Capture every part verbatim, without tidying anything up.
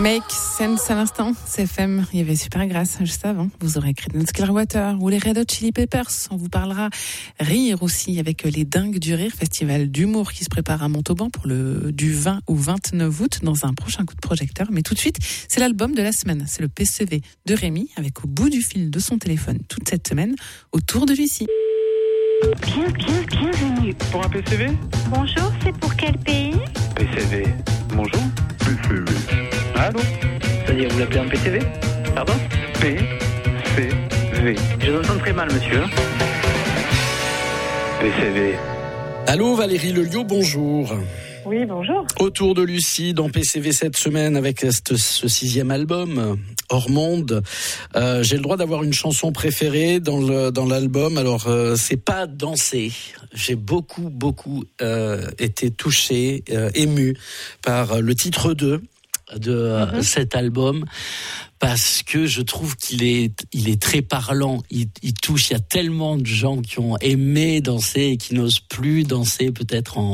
Make Sense à l'instant, C F M, il y avait Supergrass juste avant. Vous aurez Creedence Clearwater ou les Red Hot Chili Peppers. On vous parlera rire aussi avec les Dingues du Rire, festival d'humour qui se prépare à Montauban pour le du vingt au vingt-neuf août dans un prochain coup de projecteur. Mais tout de suite, c'est l'album de la semaine. C'est le P C V de Rémi avec au bout du fil de son téléphone toute cette semaine autour de Lucie. Bien, bien, bienvenue. Pour un P C V ? Bonjour, c'est pour quel pays ? P C V. Bonjour. P C V. Allô ? C'est-à-dire, vous l'appelez un P C V ? Pardon ? P C V. Je vous entends très mal, monsieur. P C V. Allô, Valérie Lelio, bonjour. Oui, bonjour. Autour de Lucie dans P C V cette semaine avec ce, ce sixième album, Hors Monde. Euh, j'ai le droit d'avoir une chanson préférée dans, le, dans l'album. Alors, euh, c'est pas danser. J'ai beaucoup, beaucoup euh, été touché, euh, ému par le titre deux de euh, mm-hmm. cet album. Parce que je trouve qu'il est, il est très parlant. Il, il touche. Il y a tellement de gens qui ont aimé danser et qui n'osent plus danser, peut-être en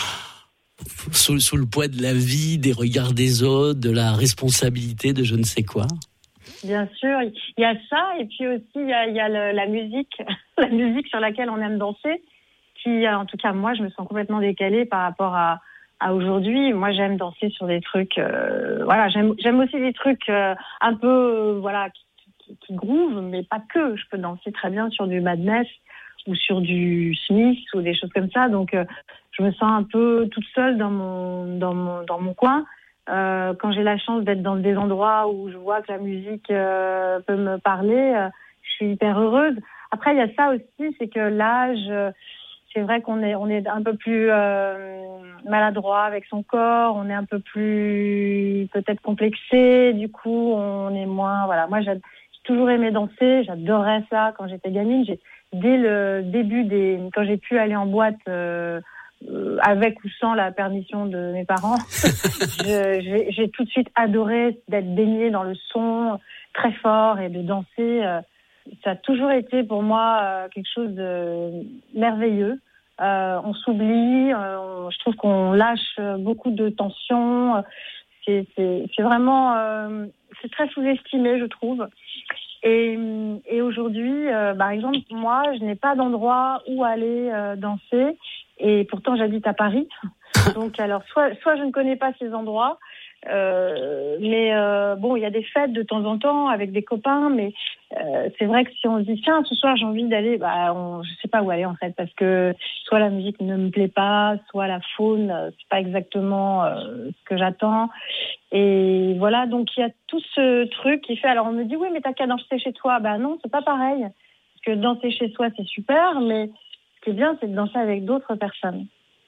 sous, sous le poids de la vie, des regards des autres, de la responsabilité, de je ne sais quoi. Bien sûr, il y a ça, et puis aussi il y a, il y a le, la musique, la musique sur laquelle on aime danser, qui, en tout cas moi, je me sens complètement décalée par rapport à. à aujourd'hui. Moi, j'aime danser sur des trucs, euh, voilà, j'aime, j'aime aussi des trucs euh, un peu, euh, voilà, qui, qui, qui groove, mais pas que. Je peux danser très bien sur du Madness ou sur du Smith ou des choses comme ça. Donc, euh, je me sens un peu toute seule dans mon, dans mon, dans mon coin. Euh, quand j'ai la chance d'être dans des endroits où je vois que la musique euh, peut me parler, euh, je suis hyper heureuse. Après, il y a ça aussi, c'est que l'âge, euh, c'est vrai qu'on est, on est un peu plus euh, maladroit avec son corps, on est un peu plus peut-être complexé, du coup on est moins, voilà. Moi j'ai, j'ai toujours aimé danser, j'adorais ça quand j'étais gamine. J'ai, dès le début des, quand j'ai pu aller en boîte euh, euh, avec ou sans la permission de mes parents, je, j'ai, j'ai tout de suite adoré d'être baignée dans le son très fort et de danser. Euh, Ça a toujours été pour moi euh, quelque chose de merveilleux. Euh, on s'oublie, euh, on, je trouve qu'on lâche beaucoup de tension. C'est, c'est, c'est vraiment, euh, c'est très sous-estimé, je trouve. Et, et aujourd'hui, euh, par exemple, moi, je n'ai pas d'endroit où aller euh, danser. Et pourtant, j'habite à Paris. Donc, alors, soit, soit je ne connais pas ces endroits. Euh, mais euh, bon, il y a des fêtes de temps en temps avec des copains, mais euh, c'est vrai que si on se dit tiens, ce soir j'ai envie d'aller, bah, on, je sais pas où aller en fait, parce que soit la musique ne me plaît pas, soit la faune, c'est pas exactement euh, ce que j'attends. Et voilà, donc il y a tout ce truc qui fait. Alors on me dit oui, mais t'as qu'à danser chez toi. Bah non, c'est pas pareil, parce que danser chez soi c'est super, mais ce qui est bien, c'est de danser avec d'autres personnes.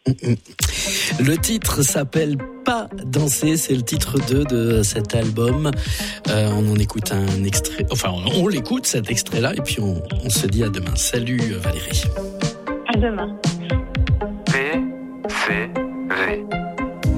Le titre s'appelle Pas danser, c'est le titre deux de cet album. Euh, on en écoute un extrait, enfin on, on l'écoute cet extrait-là et puis on, on se dit à demain. Salut Valérie. À demain. P C V.